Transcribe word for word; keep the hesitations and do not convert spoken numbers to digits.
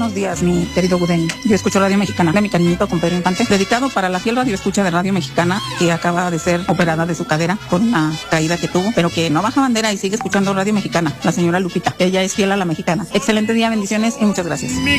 buenos días, mi querido Gudeño. Yo escucho Radio Mexicana de mi cariñito con Pedro Infante, dedicado para la fiel radio escucha de Radio Mexicana, que acaba de ser operada de su cadera por una caída que tuvo, pero que no baja bandera y sigue escuchando Radio Mexicana, la señora Lupita. Ella es fiel a la mexicana. Excelente día, bendiciones y muchas gracias. Mi